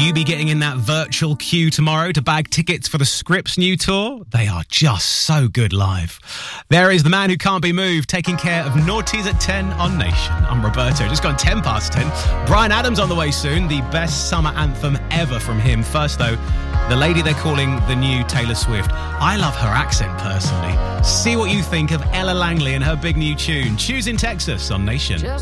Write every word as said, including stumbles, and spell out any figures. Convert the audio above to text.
you be getting in that virtual queue tomorrow to bag tickets for the Scripps new tour? They are just so good live. There is the man who can't be moved, taking care of Naughties at ten on Nation. I'm Roberto, just gone ten past ten. Bryan Adams on the way soon, the best summer anthem ever from him. First though, the lady they're calling the new Taylor Swift. I love her accent personally. See what you think of Ella Langley and her big new tune, Choosing Texas on Nation. Just